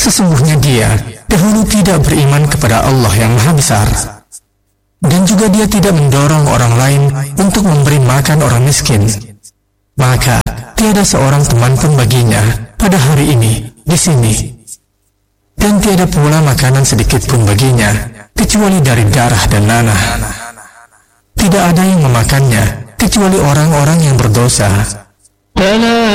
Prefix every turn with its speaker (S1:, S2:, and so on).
S1: Sesungguhnya dia dahulu tidak beriman kepada Allah yang Maha Besar. Dan juga dia tidak mendorong orang lain untuk memberi makan orang miskin. Maka tiada seorang teman pun baginya pada hari ini di sini. Dan tiada pula makanan sedikit pun baginya kecuali dari darah dan nanah. Tidak ada yang memakannya kecuali orang-orang yang berdosa.